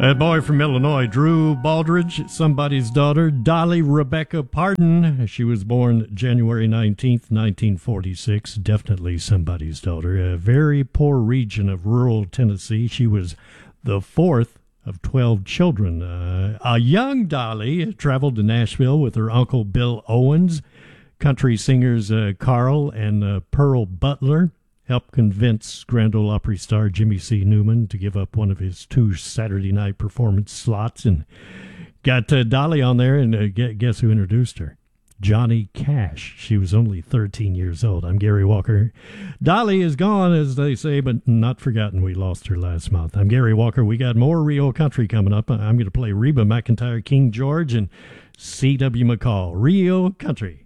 That boy from Illinois, Drew Baldridge, somebody's daughter, Dolly Rebecca Parton. She was born January 19th, 1946. Definitely somebody's daughter. A very poor region of rural Tennessee. She was the fourth of 12 children. A young Dolly traveled to Nashville with her uncle Bill Owens. Country singers Carl and Pearl Butler helped convince Grand Ole Opry star Jimmy C. Newman to give up one of his 2 Saturday night performance slots and got Dolly on there, and guess who introduced her? Johnny Cash. She was only 13 years old. I'm Gary Walker. Dolly is gone, as they say, but not forgotten. We lost her last month. I'm Gary Walker. We got more Rio Country coming up. I'm going to play Reba McEntire, King George, and C.W. McCall. Rio Country.